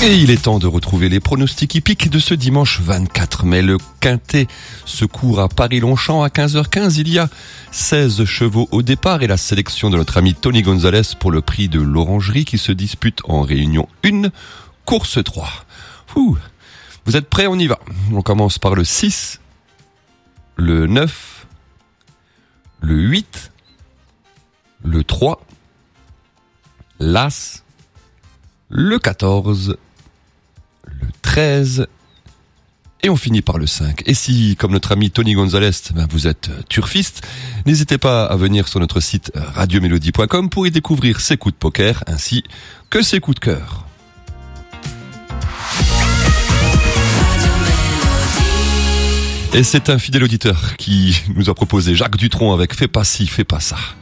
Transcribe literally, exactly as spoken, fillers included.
Et il est temps de retrouver les pronostics hippiques de ce dimanche vingt-quatre mai. Le Quintet se court à Paris-Longchamp à quinze heures quinze. Il y a seize chevaux au départ et la sélection de notre ami Tony Gonzalez pour le prix de l'Orangerie qui se dispute en réunion un, course trois. Ouh. Vous êtes prêts? On y va. On commence par le six, le neuf, le huit, le trois, l'As, le quatorze, le treize, et on finit par le cinq. Et si, comme notre ami Tony Gonzalez, ben vous êtes turfiste, n'hésitez pas à venir sur notre site radio mélodie point com pour y découvrir ses coups de poker ainsi que ses coups de cœur. Et c'est un fidèle auditeur qui nous a proposé Jacques Dutronc avec Fais pas ci, fais pas ça.